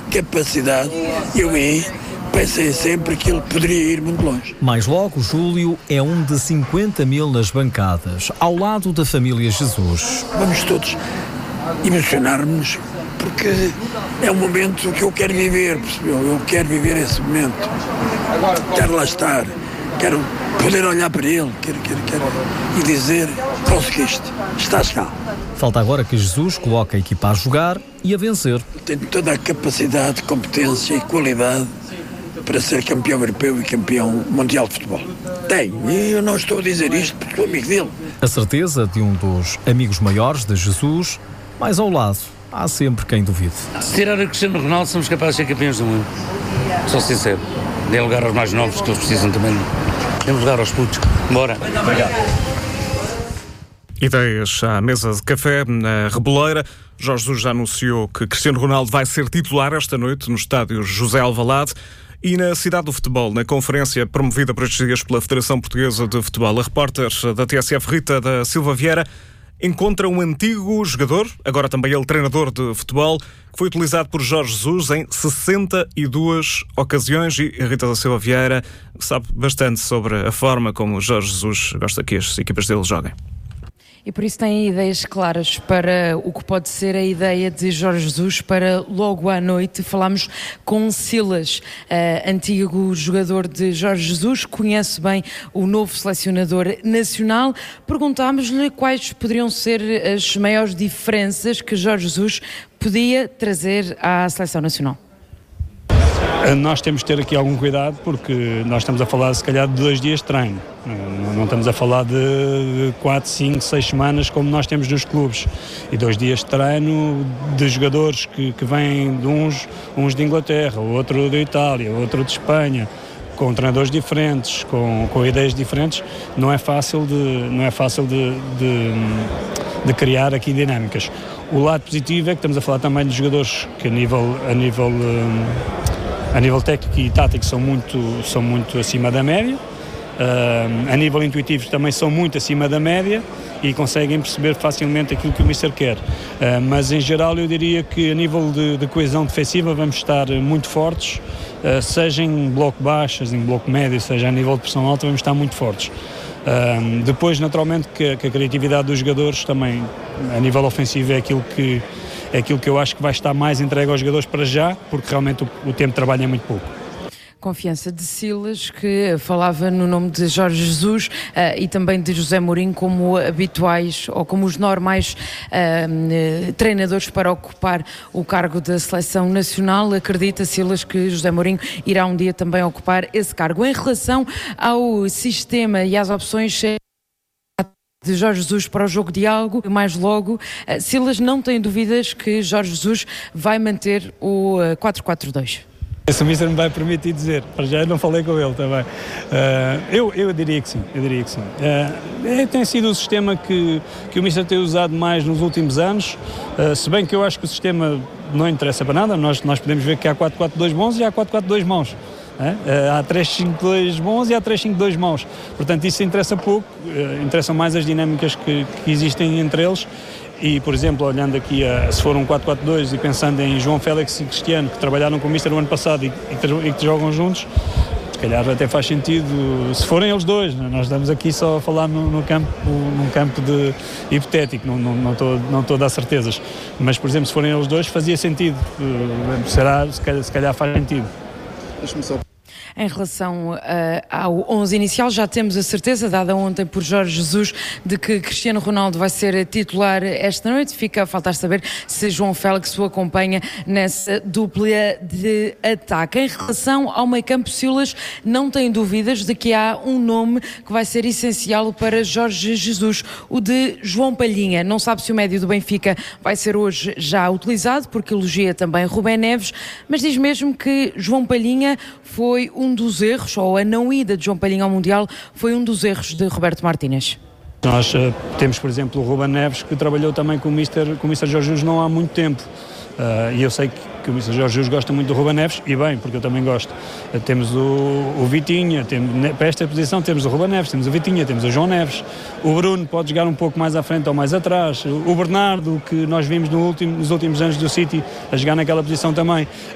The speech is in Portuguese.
capacidade, eu aí pensei sempre que ele poderia ir muito longe. Mais logo, Júlio é um de 50 mil nas bancadas, ao lado da família Jesus. Vamos todos emocionar-nos, porque é um momento que eu quero viver, percebeu? Eu quero viver esse momento. Quero lá estar, quero poder olhar para ele, quero e dizer: conseguiste, estás cá. Falta agora que Jesus coloque a equipa a jogar e a vencer. Tenho toda a capacidade, competência e qualidade para ser campeão europeu e campeão mundial de futebol. Tenho, e eu não estou a dizer isto porque sou amigo dele. A certeza de um dos amigos maiores de Jesus, mas ao lado há sempre quem duvide. Se tirar o Cristiano Ronaldo, somos capazes de ser campeões do mundo. Sou sincero. Dê lugar aos mais novos, que eles precisam também. Dê lugar aos putos. Bora. Obrigado. Ideias à mesa de café na Reboleira. Jorge Jesus já anunciou que Cristiano Ronaldo vai ser titular esta noite no estádio José Alvalade. E na Cidade do Futebol, na conferência promovida por estes dias pela Federação Portuguesa de Futebol, a repórter da TSF, Rita da Silva Vieira, encontra um antigo jogador, agora também ele treinador de futebol, que foi utilizado por Jorge Jesus em 62 ocasiões. E a Rita da Silva Vieira sabe bastante sobre a forma como Jorge Jesus gosta que as equipas dele joguem. E por isso têm ideias claras para o que pode ser a ideia de Jorge Jesus para logo à noite. Falámos com Silas, antigo jogador de Jorge Jesus, conhece bem o novo selecionador nacional. Perguntámos-lhe quais poderiam ser as maiores diferenças que Jorge Jesus podia trazer à seleção nacional. Nós temos de ter aqui algum cuidado, porque nós estamos a falar se calhar de 2 dias de treino, não estamos a falar de 4, 5, 6 semanas como nós temos nos clubes, e 2 dias de treino de jogadores que vêm de uns de Inglaterra, outro de Itália, outro de Espanha, com treinadores diferentes, com ideias diferentes. Não é fácil de criar aqui dinâmicas. O lado positivo é que estamos a falar também de jogadores que a nível técnico e tático são muito acima da média, a nível intuitivo também são muito acima da média e conseguem perceber facilmente aquilo que o Mister quer, mas em geral eu diria que a nível de coesão defensiva vamos estar muito fortes, seja em bloco baixo, seja em bloco médio, seja a nível de pressão alta, vamos estar muito fortes. Depois, naturalmente, que a criatividade dos jogadores também, a nível ofensivo, é aquilo que eu acho que vai estar mais entregue aos jogadores para já, porque realmente o tempo de trabalho é muito pouco. Confiança de Silas, que falava no nome de Jorge Jesus e também de José Mourinho como habituais ou como os normais treinadores para ocupar o cargo da seleção nacional. Acredita Silas que José Mourinho irá um dia também ocupar esse cargo. Em relação ao sistema e às opções de Jorge Jesus para o jogo de algo, mais logo, Silas não tem dúvidas que Jorge Jesus vai manter o 4-4-2. Se o Mister me vai permitir dizer, para já eu não falei com ele também. Eu diria que sim, tem sido o sistema que o Mister tem usado mais nos últimos anos, se bem que eu acho que o sistema não interessa para nada. Nós podemos ver que há 4-4-2 bons e há 4-4-2 maus. Há 3-5-2 bons e há 3-5-2 maus. Portanto, isso interessa pouco, interessam mais as dinâmicas que existem entre eles. E, por exemplo, olhando aqui, se for um 4-4-2 e pensando em João Félix e Cristiano, que trabalharam com o Mister no ano passado e que jogam juntos, se calhar até faz sentido, se forem eles dois. Nós estamos aqui só a falar num campo de hipotético, não estou a dar certezas. Mas, por exemplo, se forem eles dois, fazia sentido. Se calhar faz sentido. Deixa-me só. Em relação ao 11 inicial, já temos a certeza, dada ontem por Jorge Jesus, de que Cristiano Ronaldo vai ser titular esta noite. Fica a faltar saber se João Félix o acompanha nessa dupla de ataque. Em relação ao meio-campo, Silas não tem dúvidas de que há um nome que vai ser essencial para Jorge Jesus, o de João Palhinha. Não sabe se o médio do Benfica vai ser hoje já utilizado, porque elogia também Rubén Neves, mas diz mesmo que João Palhinha foi um dos erros, ou a não ida de João Palhinha ao Mundial foi um dos erros de Roberto Martínez. Nós temos, por exemplo, o Rubén Neves, que trabalhou também com o Mister Jorge Jesus não há muito tempo. E eu sei que o Mister Jorge Jesus gosta muito do Rubén Neves, e bem, porque eu também gosto. Temos o Vitinha, para esta posição temos o Rubén Neves, temos o Vitinha, temos o João Neves, o Bruno pode jogar um pouco mais à frente ou mais atrás, o Bernardo, que nós vimos nos últimos anos do City, a jogar naquela posição também.